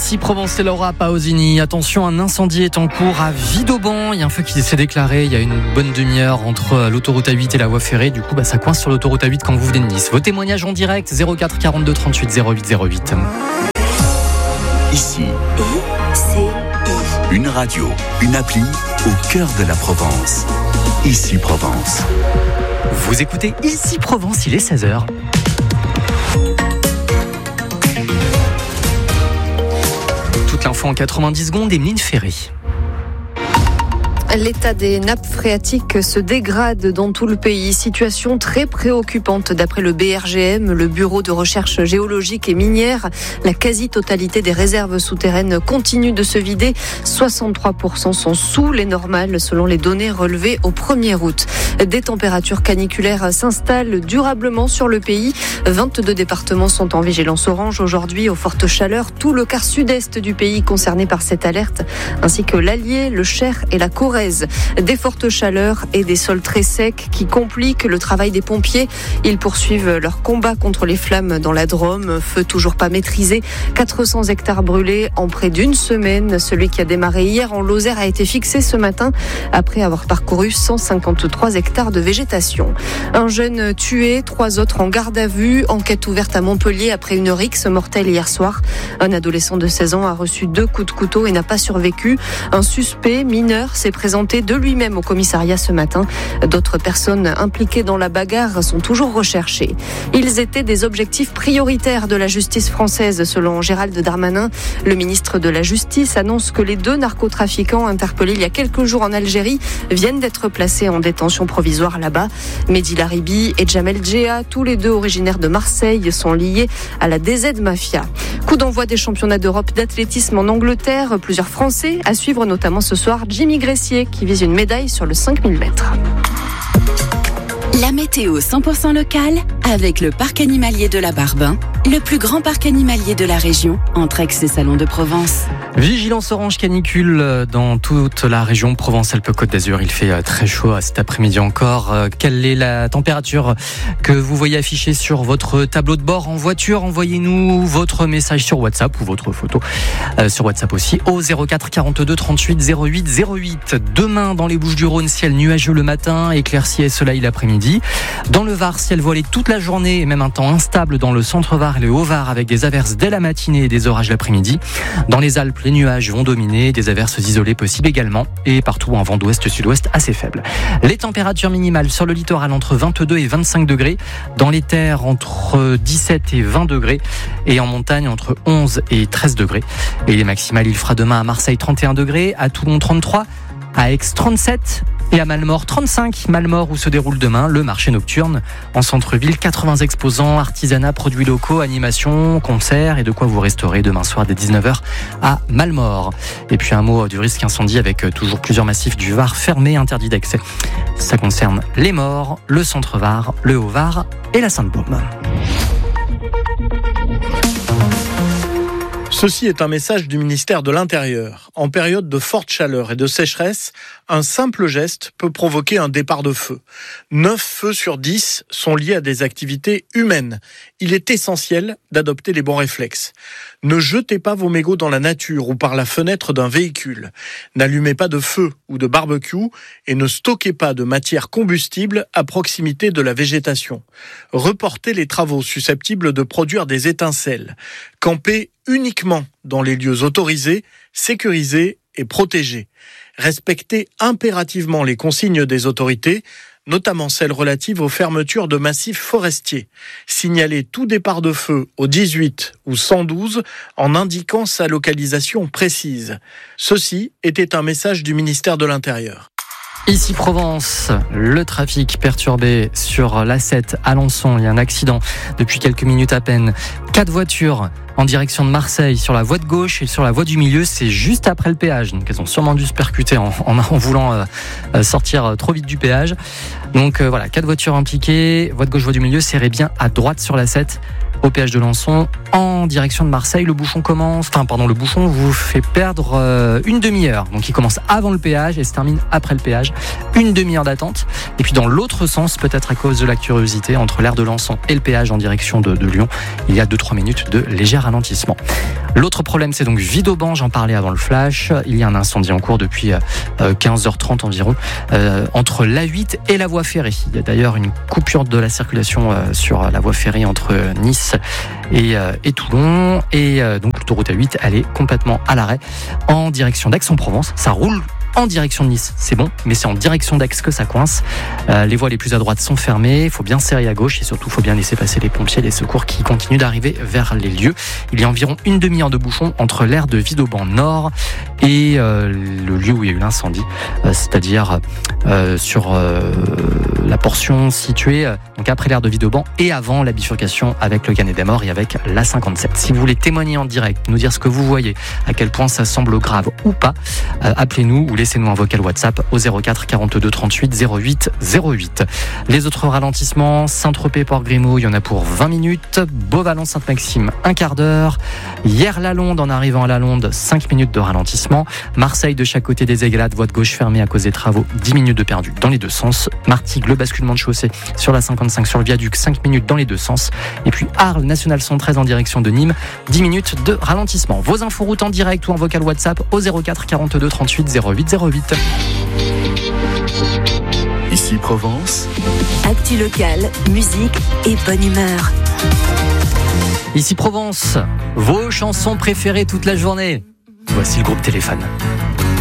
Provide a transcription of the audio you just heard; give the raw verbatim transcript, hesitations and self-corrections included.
Ici Provence et Laura Pausini. Attention, un incendie est en cours à Vidauban. Il y a un feu qui s'est déclaré il y a une bonne demi-heure entre l'autoroute A huit et la voie ferrée. Du coup, bah, ça coince sur l'autoroute A huit quand vous venez de Nice. Vos témoignages en direct, zéro quatre quarante-deux trente-huit zéro huit zéro huit. Ici, I C I. Une radio, une appli au cœur de la Provence. Ici Provence. Vous écoutez Ici Provence, il est seize heures. Toute l'info en quatre-vingt-dix secondes, Emeline Ferré. L'état des nappes phréatiques se dégrade dans tout le pays. Situation très préoccupante d'après le B R G M, le Bureau de recherche géologique et minière. La quasi-totalité des réserves souterraines continue de se vider. soixante-trois pour cent sont sous les normales selon les données relevées au premier août. Des températures caniculaires s'installent durablement sur le pays. vingt-deux départements sont en vigilance orange aujourd'hui aux fortes chaleurs. Tout le quart sud-est du pays concerné par cette alerte, ainsi que l'Allier, le Cher et la Corrèze. Des fortes chaleurs et des sols très secs qui compliquent le travail des pompiers. Ils poursuivent leur combat contre les flammes dans la Drôme. Feu toujours pas maîtrisé. quatre cents hectares brûlés en près d'une semaine. Celui qui a démarré hier en Lozère a été fixé ce matin après avoir parcouru cent cinquante-trois hectares de végétation. Un jeune tué, trois autres en garde à vue. Enquête ouverte à Montpellier après une rixe mortelle hier soir. Un adolescent de seize ans a reçu deux coups de couteau et n'a pas survécu. Un suspect mineur s'est présenté de lui-même au commissariat ce matin. D'autres personnes impliquées dans la bagarre sont toujours recherchées. Ils étaient des objectifs prioritaires de la justice française, selon Gérald Darmanin. Le ministre de la Justice annonce que les deux narcotrafiquants interpellés il y a quelques jours en Algérie viennent d'être placés en détention provisoire là-bas. Mehdi Laribi et Jamel Djea, tous les deux originaires de Marseille, sont liés à la D Z Mafia. Coup d'envoi des championnats d'Europe d'athlétisme en Angleterre. Plusieurs Français à suivre, notamment ce soir Jimmy Gressier, qui vise une médaille sur le cinq mille mètres. La météo cent pour cent locale avec le parc animalier de la Barbin, le plus grand parc animalier de la région, entre Aix et Salon de Provence. Vigilance orange canicule dans toute la région Provence-Alpes-Côte d'Azur. Il fait très chaud cet après-midi encore. Quelle est la température que vous voyez affichée sur votre tableau de bord en voiture? Envoyez-nous votre message sur WhatsApp ou votre photo euh, sur WhatsApp aussi au zéro quatre quarante-deux trente-huit zéro huit zéro huit. Demain, dans les Bouches-du-Rhône, ciel nuageux le matin, éclairci et soleil l'après-midi. Dans le Var, ciel voilé toute la journée et même un temps instable dans le centre-Var et le Haut-Var avec des averses dès la matinée et des orages l'après-midi. Dans les Alpes, les nuages vont dominer, des averses isolées possibles également et partout un vent d'ouest-sud-ouest assez faible. Les températures minimales sur le littoral entre vingt-deux et vingt-cinq degrés, dans les terres entre dix-sept et vingt degrés et en montagne entre onze et treize degrés. Et les maximales, il fera demain à Marseille trente et un degrés, à Toulon trente-trois, à Aix trente-sept et à Malmort trente-cinq. Malmort où se déroule demain le marché nocturne en centre-ville. quatre-vingts exposants, artisanat, produits locaux, animations, concerts et de quoi vous restaurer demain soir dès dix-neuf heures à Malmort. Et puis un mot du risque incendie avec toujours plusieurs massifs du Var fermés, interdits d'accès. Ça concerne les Morts, le centre-Var, le Haut-Var et la Sainte-Baume. Ceci est un message du ministère de l'Intérieur. En période de forte chaleur et de sécheresse, un simple geste peut provoquer un départ de feu. neuf feux sur dix sont liés à des activités humaines. Il est essentiel d'adopter les bons réflexes. Ne jetez pas vos mégots dans la nature ou par la fenêtre d'un véhicule. N'allumez pas de feu ou de barbecue et ne stockez pas de matière combustible à proximité de la végétation. Reportez les travaux susceptibles de produire des étincelles. Campez uniquement dans les lieux autorisés, sécurisés et protégés. Respectez impérativement les consignes des autorités, notamment celles relatives aux fermetures de massifs forestiers. Signalez tout départ de feu au dix-huit ou cent douze en indiquant sa localisation précise. Ceci était un message du ministère de l'Intérieur. Ici Provence, le trafic perturbé sur l'A sept à Alençon. Il y a un accident depuis quelques minutes à peine. Quatre voitures en direction de Marseille sur la voie de gauche et sur la voie du milieu. C'est juste après le péage. Donc elles ont sûrement dû se percuter en, en, en voulant euh, sortir trop vite du péage. Donc euh, voilà, quatre voitures impliquées. Voie de gauche, voie du milieu, serrez bien à droite sur l'A sept. au péage de Lançon en direction de Marseille. Le bouchon commence, enfin pardon, le bouchon vous fait perdre euh, une demi-heure. Donc il commence avant le péage et se termine après le péage. Une demi-heure d'attente. Et puis dans l'autre sens, peut-être à cause de la curiosité, entre l'aire de Lançon et le péage en direction de, de Lyon, il y a deux trois minutes de léger ralentissement. L'autre problème, c'est donc Vidauban, j'en parlais avant le flash. Il y a un incendie en cours depuis euh, quinze heures trente environ, euh, entre l'A huit et la voie ferrée. Il y a d'ailleurs une coupure de la circulation euh, sur la voie ferrée entre Nice et, euh, et Toulon. Et euh, donc l'autoroute A huit, elle est complètement à l'arrêt en direction d'Aix-en-Provence. Ça roule en direction de Nice, c'est bon, mais c'est en direction d'Aix que ça coince. Euh, les voies les plus à droite sont fermées, il faut bien serrer à gauche et surtout il faut bien laisser passer les pompiers et les secours qui continuent d'arriver vers les lieux. Il y a environ une demi-heure de bouchon entre l'aire de Vidauban Nord et euh, le lieu où il y a eu l'incendie, euh, c'est-à-dire euh, sur euh, la portion située euh, donc après l'aire de Vidauban et avant la bifurcation avec le Canet des Morts et avec l'A cinquante-sept. Si vous voulez témoigner en direct, nous dire ce que vous voyez, à quel point ça semble grave ou pas, euh, appelez-nous ou laissez-nous un vocal WhatsApp au zéro quatre quarante-deux trente-huit zéro huit zéro huit. Les autres ralentissements, Saint-Tropez, Port-Grimaud, il y en a pour vingt minutes. Beauvallon, Sainte-Maxime, un quart d'heure. Hier, Lalonde, en arrivant à Lalonde, cinq minutes de ralentissement. Marseille, de chaque côté des Aiglades, voie de gauche fermée à cause des travaux, dix minutes de perdu dans les deux sens. Martigues, le basculement de chaussée sur la cinquante-cinq sur le viaduc, cinq minutes dans les deux sens. Et puis Arles, National cent treize en direction de Nîmes, dix minutes de ralentissement. Vos infos routes en direct ou en vocal WhatsApp au zéro quatre quarante-deux trente-huit zéro huit zéro huit. Ici Provence. Actu locale, musique et bonne humeur. Ici Provence, vos chansons préférées toute la journée. Voici le groupe Téléphone.